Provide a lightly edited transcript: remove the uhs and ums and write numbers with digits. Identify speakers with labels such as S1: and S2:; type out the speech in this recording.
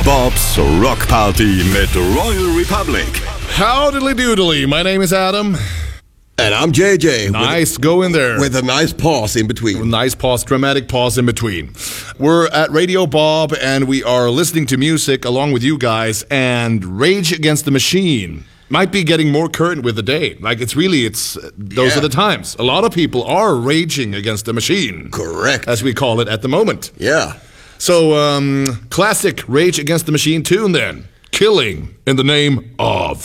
S1: Bob's Rock Party mit Royal Republic.
S2: Howdily doodly, my name is Adam.
S3: And I'm JJ.
S2: Nice, go in there.
S3: With a nice pause in between.
S2: Nice pause, dramatic pause in between. We're at Radio Bob, and we are listening to music along with you guys, and Rage Against the Machine might be getting more current with the day. Like, those are the times. A lot of people are raging against the machine.
S3: Correct.
S2: As we call it at the moment.
S3: Yeah.
S2: So, classic Rage Against the Machine tune then. Killing in the Name of.